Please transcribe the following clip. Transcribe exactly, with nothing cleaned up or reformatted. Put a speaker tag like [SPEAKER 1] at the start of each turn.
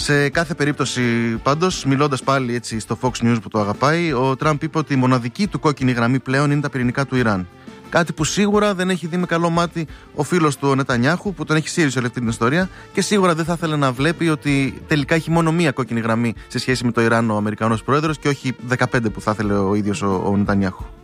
[SPEAKER 1] Σε κάθε περίπτωση, πάντως, μιλώντας πάλι έτσι στο Fox News που το αγαπάει, ο Τραμπ είπε ότι η μοναδική του κόκκινη γραμμή πλέον είναι τα πυρηνικά του Ιράν. Κάτι που σίγουρα δεν έχει δει με καλό μάτι ο φίλος του ο Νετανιάχου, που τον έχει σύρει σε όλη αυτή την ιστορία, και σίγουρα δεν θα ήθελε να βλέπει ότι τελικά έχει μόνο μία κόκκινη γραμμή σε σχέση με το Ιράν ο Αμερικανός πρόεδρος και όχι δεκαπέντε που θα ήθελε ο ίδιος ο, ο Νετανιάχου.